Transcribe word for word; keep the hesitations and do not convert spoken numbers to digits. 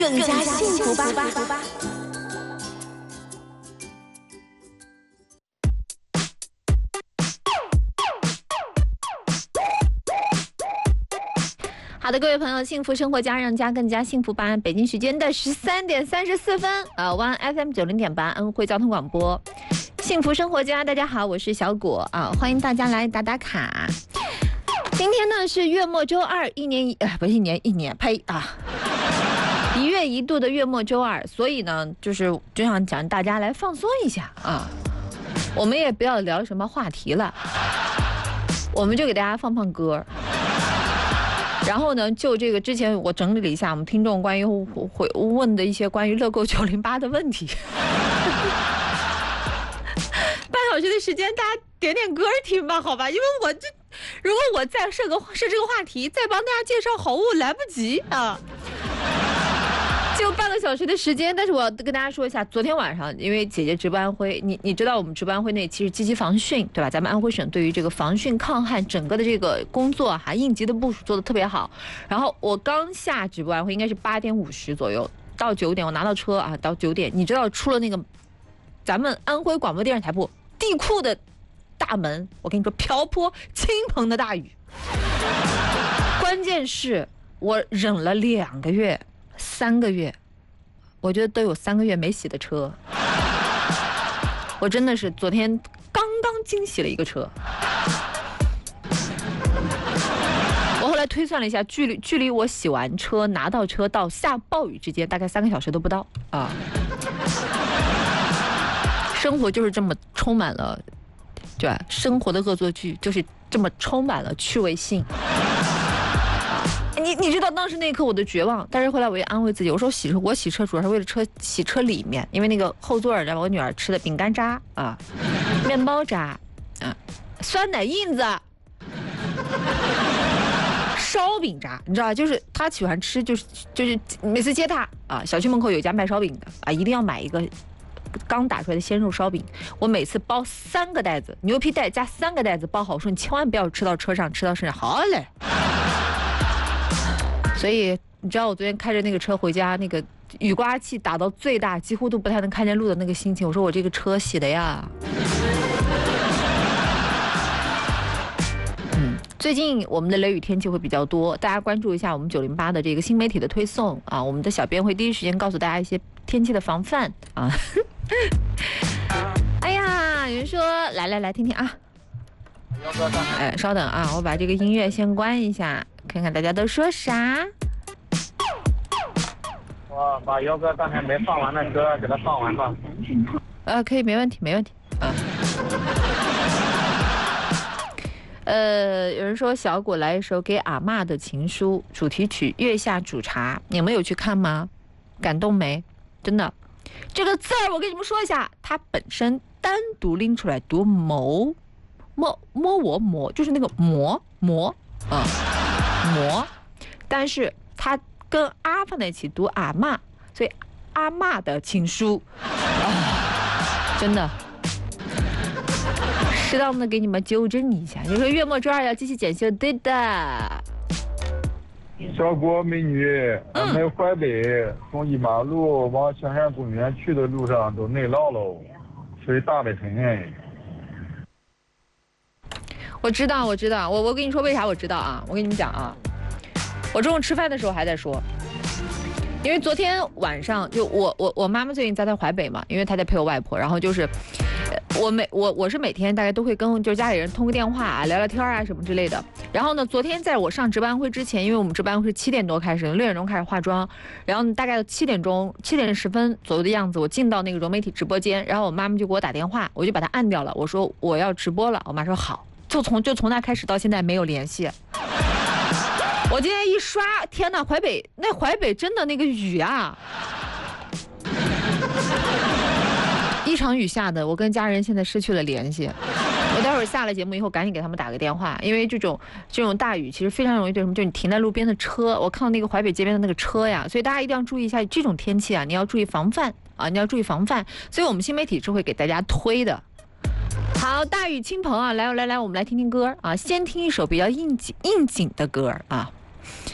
更加幸福吧。好的，各位朋友，幸福生活家让家更加幸福吧。北京时间的十三点三十四分，呃，湾 F M 九零点八，安徽交通广播，幸福生活家，大家好，我是小果啊，欢迎大家来打打卡。今天呢是月末周二，一年一呃不是一年一年呸啊，一月一度的月末周二，所以呢就是就想讲大家来放松一下啊，我们也不要聊什么话题了，我们就给大家放放歌。然后呢，就这个之前我整理了一下我们听众关于会问的一些关于乐购九零八的问题，半小时的时间，大家点点歌听吧，好吧？因为我这如果我再设个设这个话题，再帮大家介绍好物，来不及啊。就半个小时的时间，但是我要跟大家说一下，昨天晚上因为姐姐值班安徽，你你知道我们值班安徽那期是积极防汛，对吧？咱们安徽省对于这个防汛抗旱整个的这个工作哈、啊，应急的部署做得特别好。然后我刚下值班安徽，应该是八点五十左右，到九点我拿到车啊，到九点，你知道出了那个咱们安徽广播电视台部地库的大门，我跟你说瓢泼倾盆的大雨，关键是我忍了两个月。三个月，我觉得都有三个月没洗的车，我真的是昨天刚刚惊洗了一个车。我后来推算了一下，距离距离我洗完车拿到车到下暴雨之间，大概三个小时都不到啊。生活就是这么充满了，对吧？生活的恶作剧就是这么充满了趣味性。你你知道当时那一刻我的绝望，但是后来我也安慰自己，我说洗车我洗车主要是为了车洗车里面，因为那个后座儿让我女儿吃的饼干渣啊、面包渣啊、酸奶印子、烧饼渣，你知道吧？就是她喜欢吃，就是就是每次接她啊，小区门口有一家卖烧饼的啊，一定要买一个刚打出来的鲜肉烧饼，我每次包三个袋子，牛皮袋加三个袋子包好，我说你千万不要吃到车上，吃到身上。好嘞。所以你知道我昨天开着那个车回家，那个雨刮器打到最大，几乎都不太能看见路的那个心情。我说我这个车洗的呀。嗯，最近我们的雷雨天气会比较多，大家关注一下我们九零八的这个新媒体的推送啊，我们的小编会第一时间告诉大家一些天气的防范啊。哎呀，有人说来来来听听啊。哎，稍等啊，我把这个音乐先关一下。看看大家都说啥。 我把姚哥刚才没放完的歌给他放完吧。 呃，可以，没问题，没问题啊。呃，有人说小果来一首给阿嬷的情书主题曲《月下煮茶》，你们有去看吗？感动没？真的，这个字儿我跟你们说一下，它本身单独拎出来读谋，摸摸我磨，就是那个磨磨啊。磨，但是他跟阿放在一起读阿嬷，所以阿嬷的情书，啊、真的，适当的给你们纠正一下。你说月末周二要继续检修，对的。 小果美女，俺们淮北从一马路往香山公园去的路上都内涝喽，水大的很。 我知道，我知道，我我跟你说为啥我知道啊？我跟你们讲啊，我中午吃饭的时候还在说，因为昨天晚上就我我我妈妈最近在在淮北嘛，因为她在陪我外婆，然后就是我每我我是每天大概都会跟就是家里人通个电话啊，聊聊天啊什么之类的。然后呢，昨天在我上值班会之前，因为我们值班会是七点多开始，六点钟开始化妆，然后大概七点钟七点十分左右的样子，我进到那个融媒体直播间，然后我妈妈就给我打电话，我就把它按掉了，我说我要直播了，我妈说好。就从就从那开始到现在没有联系。我今天一刷，天哪，淮北那淮北真的那个雨啊，一场雨下的，我跟家人现在失去了联系。我待会儿下了节目以后，赶紧给他们打个电话，因为这种这种大雨其实非常容易对什么，就是你停在路边的车，我看到那个淮北街边的那个车呀，所以大家一定要注意一下这种天气啊，你要注意防范啊，你要注意防范。所以我们新媒体是会给大家推的。好，大雨倾盆啊！来来来，我们来听听歌啊，先听一首比较应景应景的歌啊。